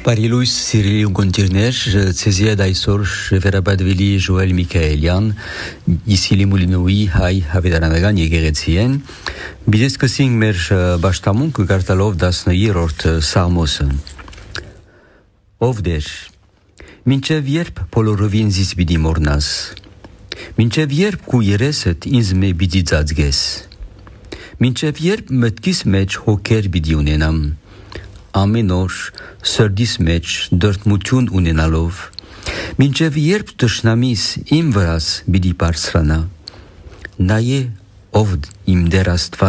Բարի լույս սիրելի ունկնդիրներ, ցեզի է այսօր վերաբադվելի Ժոել Միքայելյան, Իսիլի Մուլինոյի հայ հավիտյանական եկեղեցին։ Biz սկսենք մեր պաշտամունքը գարտալով 13-րդ սաղմոսը։ Ով դեր, մինչև երբ բոլորովին զիս պիտի մոռնաս, մինչև երբ քու երեսդ ինձ մե պիտի ծածկես, մինչև երբ մտքիս մեջ հոգեր պիտի ունենամ, ամեն օր սրտիս մեջ դրդմություն ունենալով, մինչև երբ թշնամիս իմ վրաս պիտի բարձրանա, նայե ով իմ Տեր Աստված